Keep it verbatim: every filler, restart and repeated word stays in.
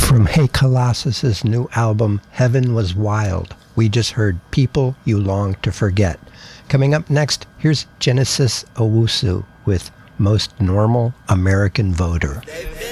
From Hey Colossus's new album, Heaven Was Wild, we just heard People You Long to Forget. Coming up next, here's Genesis Owusu with Most Normal American Voter.